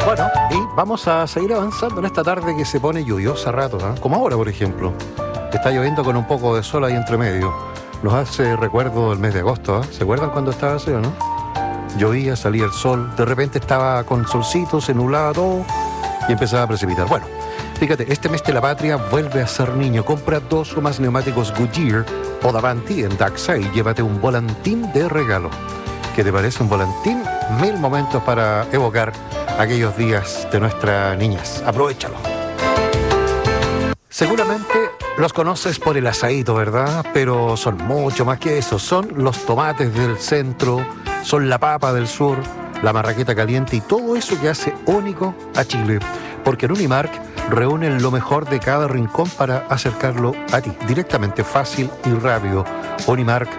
Bueno, y vamos a seguir avanzando en esta tarde que se pone lluviosa a rato, ¿eh? Como ahora, por ejemplo. Está lloviendo con un poco de sol ahí entre medio. Nos hace recuerdo del mes de agosto, ¿eh? ¿Se acuerdan cuando estaba así o no? Llovía, salía el sol, de repente estaba con solcito, se nublaba todo y empezaba a precipitar. Bueno, fíjate, este mes de la patria vuelve a ser niño. Compra 2 o más neumáticos Goodyear o Davanti en Daxa y llévate un volantín de regalo. ¿Qué te parece un volantín? 1000 momentos para evocar aquellos días de nuestra niñez. Aprovechalo. Seguramente los conoces por el asadito, ¿verdad? Pero son mucho más que eso. Son los tomates del centro, son la papa del sur, la marraqueta caliente y todo eso que hace único a Chile. Porque en Unimark reúnen lo mejor de cada rincón para acercarlo a ti. Directamente, fácil y rápido. Unimark